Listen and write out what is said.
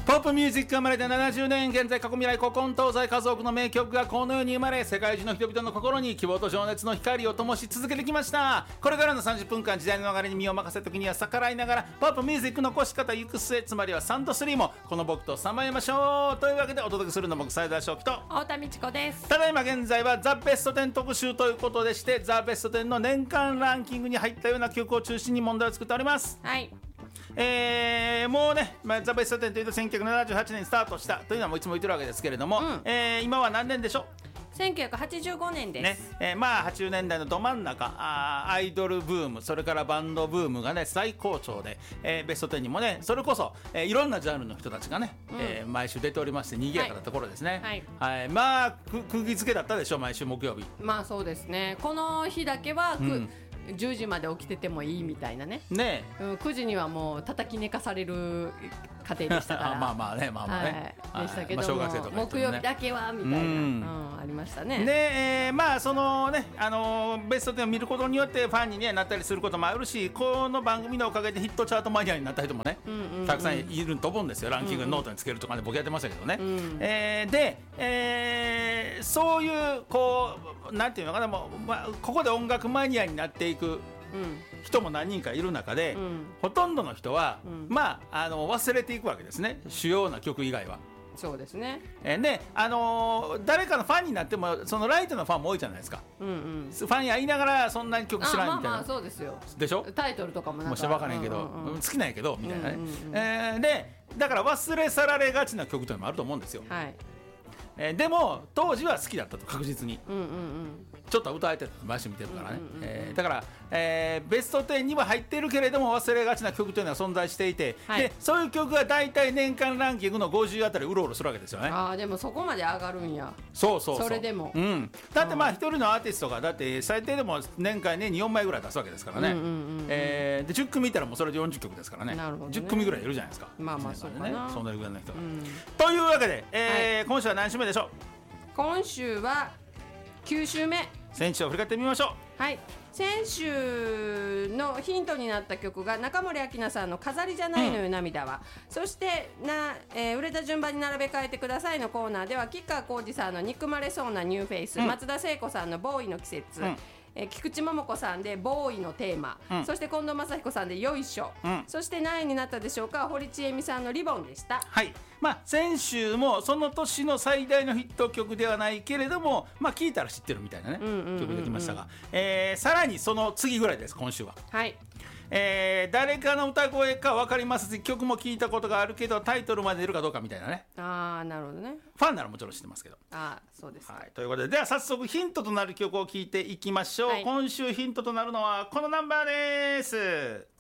ポップミュージックが生まれて70年、現在過去未来古今東西数多くの名曲がこの世に生まれ、世界中の人々の心に希望と情熱の光を灯し続けてきました。これからの30分間、時代の流れに身を任せ、時には逆らいながらポップミュージックの残し方行く末、つまりはサンド3もこの僕とさまよいましょう。というわけでお届けするの僕斉田翔樹と太田美智子です。 ただいま現在はザ・ベスト10特集ということでして、ザ・ベスト10の年間ランキングに入ったような曲を中心に問題を作っております。 はい。 もうね、ザ・ベスト10というと1978年にスタートしたというのはもういつも言ってるわけですけれども、今は何年でしょう。 1985年です、 まあ80年代のど真ん中、アイドルブーム、それからバンドブームがね最高潮で、ベスト10にもねそれこそ、いろんなジャンルの人たちがね、毎週出ておりまして賑やかなところですね。まあ釘付けだったでしょ、毎週木曜日。 まあそうですね。この日だけは、10時まで起きててもいいみたいなね。9時にはもう叩き寝かされる家庭でしたからまあねでしたけども、木曜日だけはみたいな、ありましたね。 で、まあそのね、ベスト10を見ることによってファンに、なったりすることもあるし、この番組のおかげでヒットチャートマニアになった人もね、たくさんいると思うんですよ。ランキングノートにつけるとかね、僕やってましたけどね。で、そういうこうなんていうのかな、もう、ここで音楽マニアになっていく人も何人かいる中で、ほとんどの人は、忘れていくわけですね、主要な曲以外は。 そうですね。 で、誰かのファンになってもそのライトのファンも多いじゃないですか。ファンや言いながらそんなに曲知らんみたいな。 そうですよ。 でしょ。 タイトルとかもなんかもう分からへんけど、好きなんやけどみたいなね。でだから忘れ去られがちな曲というのもあると思うんですよ。でも当時は好きだったと、確実に、ちょっと歌えて毎週見てるからね。だから、ベスト10には入っているけれども忘れがちな曲というのは存在していて、でそういう曲が大体年間ランキングの50あたりうろうろするわけですよね。 でもそこまで上がるんや。 それでも、だってまあ一人のアーティストがだって最低でも年間に4枚ぐらい出すわけですからね。で10組見たらもうそれで40曲ですからね。10組ぐらいいるじゃないですか。 そうかな、 そんなぐらいの人が、というわけで、今週は何週目でしょう。 今週は9週目。 先週を振り返ってみましょう。 先週のヒントになった曲が中森明菜さんの飾りじゃないのよ涙は、そして売れた順番に並べ替えてくださいのコーナーでは吉川晃司さんの憎まれそうなニューフェイス、松田聖子さんのボーイの季節、菊池桃子さんでボーイのテーマ、そして近藤真彦さんでよいしょ、そして何位になったでしょうか。堀ちえみさんのリボンでした。 先週もその年の最大のヒット曲ではないけれども、聴いたら知ってるみたいなね、曲できましたが、さらにその次ぐらいです、今週は。誰かの歌声か分かりますし、曲も聞いたことがあるけどタイトルまで出るかどうかみたいなね。 なるほどね。 ファンならもちろん知ってますけど。 そうです、 ということで、では早速ヒントとなる曲を聞いていきましょう。今週ヒントとなるのはこのナンバーです。